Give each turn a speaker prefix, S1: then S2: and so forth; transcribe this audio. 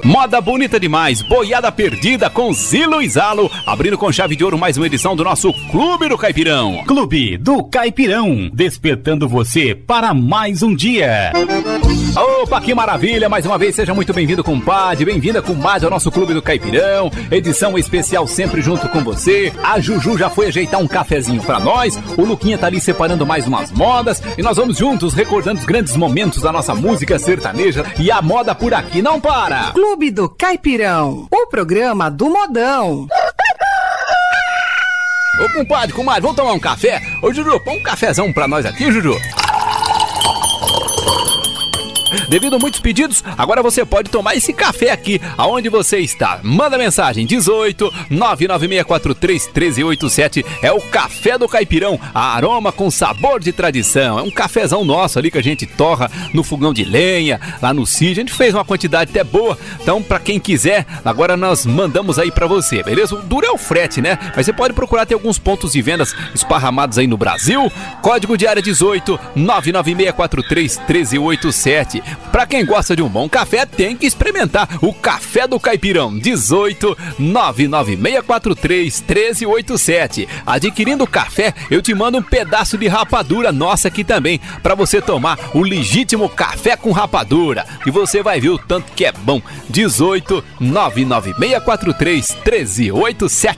S1: Moda bonita demais, boiada perdida com Zilo e Zalo, abrindo com chave de ouro mais uma edição do nosso Clube do Caipirão.
S2: Clube do Caipirão, despertando você para mais um dia.
S1: Opa, que maravilha, mais uma vez, seja muito bem-vindo, compadre, bem-vinda, comadre, ao nosso Clube do Caipirão, edição especial sempre junto com você. A Juju já foi ajeitar um cafezinho pra nós, o Luquinha tá ali separando mais umas modas, e nós vamos juntos recordando os grandes momentos da nossa música sertaneja, e a moda por aqui não para.
S3: Clube do Caipirão, o programa do modão.
S1: Ô compadre, comadre, vamos tomar um café? Ô Juju, põe um cafezão pra nós aqui, Juju. Devido a muitos pedidos, agora você pode tomar esse café aqui, aonde você está. Manda mensagem, 18 99643 1387. É o Café do Caipirão, aroma com sabor de tradição. É um cafezão nosso ali que a gente torra no fogão de lenha, lá no sítio. A gente fez uma quantidade até boa, então pra quem quiser, agora nós mandamos aí pra você, beleza? O duro é o frete, né? Mas você pode procurar, ter alguns pontos de vendas esparramados aí no Brasil. Código de área 18 99643 1387. Pra quem gosta de um bom café, tem que experimentar o Café do Caipirão, 18 99643 1387. Adquirindo o café, eu te mando um pedaço de rapadura nossa aqui também, pra você tomar o legítimo café com rapadura. E você vai ver o tanto que é bom. 18 99643 1387.